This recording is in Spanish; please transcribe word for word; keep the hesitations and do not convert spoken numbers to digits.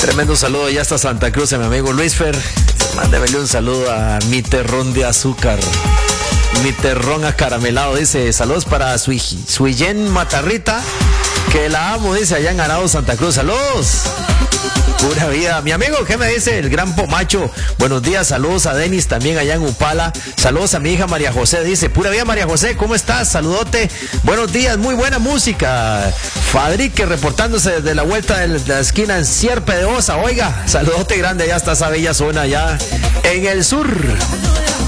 Tremendo saludo ya hasta Santa Cruz a mi amigo Luis Fer. Mándemele un saludo a mi terrón de azúcar. Mi terrón acaramelado, dice. Saludos para su Suyen Matarrita, que la amo, dice, allá en Arado, Santa Cruz. Saludos. Pura vida. Mi amigo, ¿qué me dice? El gran Pomacho. Buenos días, saludos a Denis también allá en Upala. Saludos a mi hija María José, dice. Pura vida, María José, ¿cómo estás? Saludote. Buenos días, muy buena música. Fadrique reportándose desde la vuelta de la esquina en Sierpe de Osa. Oiga, saludote grande, allá está esa bella zona allá en el sur.